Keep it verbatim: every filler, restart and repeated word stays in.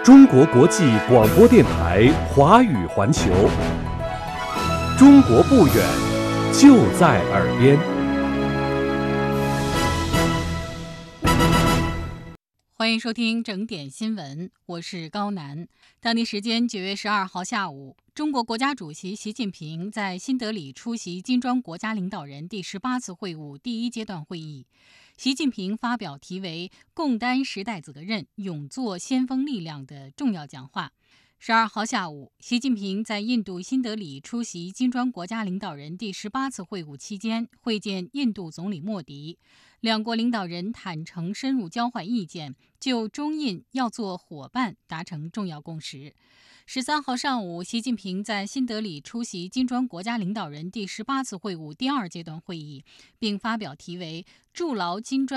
中国国际广播电台华语环球，中国不远，就在耳边。 欢迎收听整点新闻，我是高楠。当地时间九月十二号下午，中国国家主席习近平在新德里出席金砖国家领导人第十八次会晤第一阶段会议。习近平发表题为“共担时代责任，勇做先锋力量”的重要讲话。十二号下午，习近平在印度新德里出席金砖国家领导人第十八次会晤期间，会见印度总理莫迪。两国领导人坦诚深入交换意见，就中印要做伙伴达成重要共识。十三号上午，习近平在新德里出席金砖国家领导人第十八次会晤第二阶段会议，并发表题为“筑牢金砖